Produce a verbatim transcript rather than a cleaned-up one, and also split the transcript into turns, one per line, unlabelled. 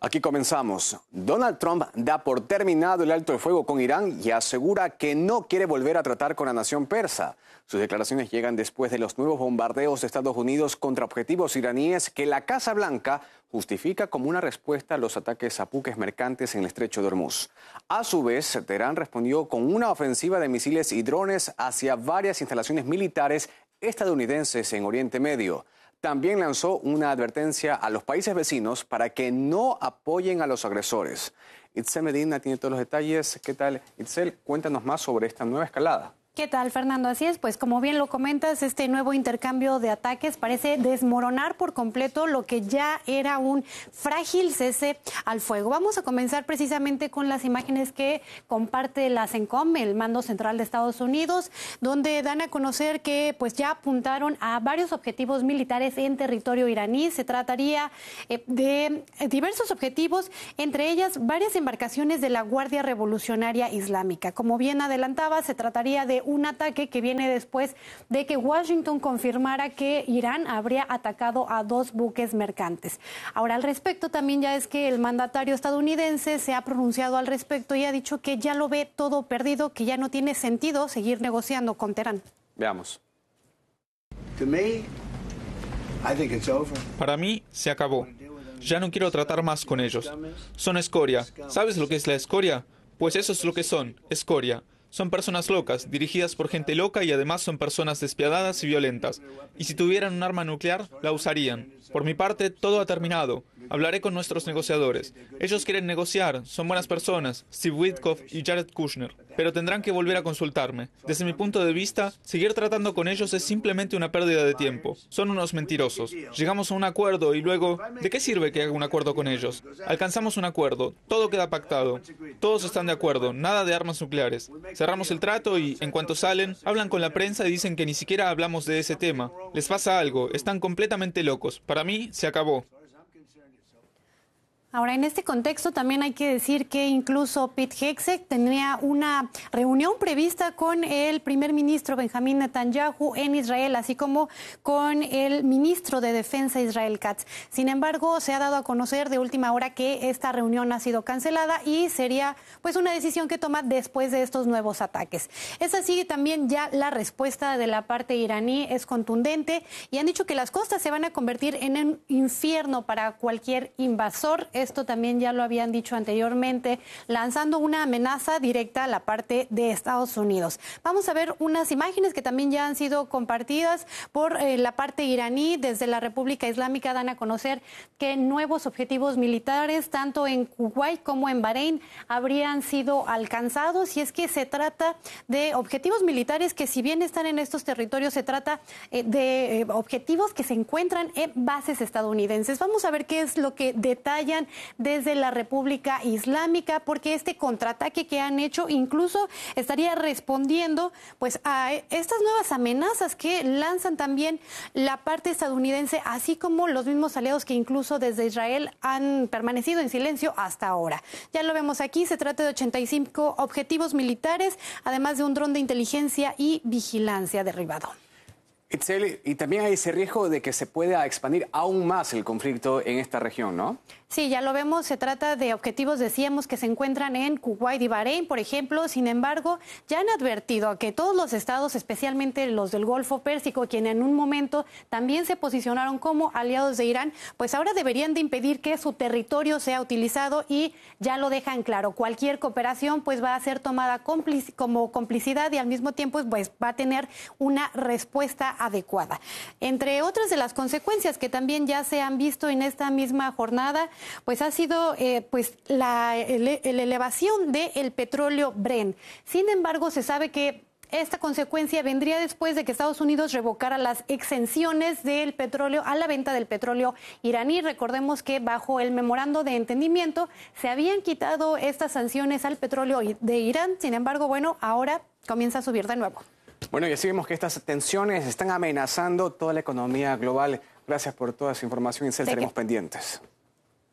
Aquí comenzamos. Donald Trump da por terminado el alto el fuego con Irán y asegura que no quiere volver a tratar con la nación persa. Sus declaraciones llegan después de los nuevos bombardeos de Estados Unidos contra objetivos iraníes que la Casa Blanca justifica como una respuesta a los ataques a buques mercantes en el estrecho de Hormuz. A su vez, Teherán respondió con una ofensiva de misiles y drones hacia varias instalaciones militares estadounidenses en Oriente Medio. También lanzó una advertencia a los países vecinos para que no apoyen a los agresores. Itzel Medina tiene todos los detalles. ¿Qué tal, Itzel? Cuéntanos más sobre esta nueva escalada.
¿Qué tal, Fernando? Así es, pues como bien lo comentas, este nuevo intercambio de ataques parece desmoronar por completo lo que ya era un frágil cese al fuego. Vamos a comenzar precisamente con las imágenes que comparte la CENTCOM, el Mando Central de Estados Unidos, donde dan a conocer que pues ya apuntaron a varios objetivos militares en territorio iraní. Se trataría eh, de diversos objetivos, entre ellas varias embarcaciones de la Guardia Revolucionaria Islámica. Como bien adelantaba, se trataría de un ataque que viene después de que Washington confirmara que Irán habría atacado a dos buques mercantes. Ahora, al respecto también ya es que el mandatario estadounidense se ha pronunciado al respecto y ha dicho que ya lo ve todo perdido, que ya no tiene sentido seguir negociando con Teherán.
Veamos.
Para mí, se acabó. Ya no quiero tratar más con ellos. Son escoria. ¿Sabes lo que es la escoria? Pues eso es lo que son, escoria. Son personas locas, dirigidas por gente loca y además son personas despiadadas y violentas. Y si tuvieran un arma nuclear, la usarían. Por mi parte, todo ha terminado. Hablaré con nuestros negociadores. Ellos quieren negociar, son buenas personas, Steve Witkoff y Jared Kushner. Pero tendrán que volver a consultarme. Desde mi punto de vista, seguir tratando con ellos es simplemente una pérdida de tiempo. Son unos mentirosos. Llegamos a un acuerdo y luego, ¿de qué sirve que haga un acuerdo con ellos? Alcanzamos un acuerdo, todo queda pactado. Todos están de acuerdo, nada de armas nucleares. Cerramos el trato y, en cuanto salen, hablan con la prensa y dicen que ni siquiera hablamos de ese tema. Les pasa algo, están completamente locos. Para mí, se acabó.
Ahora, en este contexto también hay que decir que incluso Pete Hegseth tenía una reunión prevista con el primer ministro Benjamín Netanyahu en Israel, así como con el ministro de Defensa Israel Katz. Sin embargo, se ha dado a conocer de última hora que esta reunión ha sido cancelada y sería pues una decisión que toma después de estos nuevos ataques. Es así, también ya la respuesta de la parte iraní es contundente y han dicho que las costas se van a convertir en un infierno para cualquier invasor. Esto también ya lo habían dicho anteriormente, lanzando una amenaza directa a la parte de Estados Unidos. Vamos a ver unas imágenes que también ya han sido compartidas por eh, la parte iraní. Desde la República Islámica dan a conocer que nuevos objetivos militares, tanto en Kuwait como en Bahrein, habrían sido alcanzados. Y es que se trata de objetivos militares que, si bien están en estos territorios, se trata eh, de eh, objetivos que se encuentran en bases estadounidenses. Vamos a ver qué es lo que detallan desde la República Islámica, porque este contraataque que han hecho incluso estaría respondiendo pues a estas nuevas amenazas que lanzan también la parte estadounidense, así como los mismos aliados que incluso desde Israel han permanecido en silencio hasta ahora. Ya lo vemos aquí, se trata de ochenta y cinco objetivos militares, además de un dron de inteligencia y vigilancia derribado.
Itzel, y también hay ese riesgo de que se pueda expandir aún más el conflicto en esta región, ¿no?
Sí, ya lo vemos, se trata de objetivos, decíamos, que se encuentran en Kuwait y Bahrein, por ejemplo. Sin embargo, ya han advertido que todos los estados, especialmente los del Golfo Pérsico, quienes en un momento también se posicionaron como aliados de Irán, pues ahora deberían de impedir que su territorio sea utilizado, y ya lo dejan claro. Cualquier cooperación pues va a ser tomada complic- como complicidad y al mismo tiempo pues va a tener una respuesta adecuada. Entre otras de las consecuencias que también ya se han visto en esta misma jornada, pues ha sido eh, pues la, ele, la elevación del petróleo Brent. Sin embargo, se sabe que esta consecuencia vendría después de que Estados Unidos revocara las exenciones del petróleo a la venta del petróleo iraní. Recordemos que bajo el memorando de entendimiento se habían quitado estas sanciones al petróleo de Irán. Sin embargo, bueno, ahora comienza a subir de nuevo.
Bueno, y así vemos que estas tensiones están amenazando toda la economía global. Gracias por toda esa información y estaremos pendientes.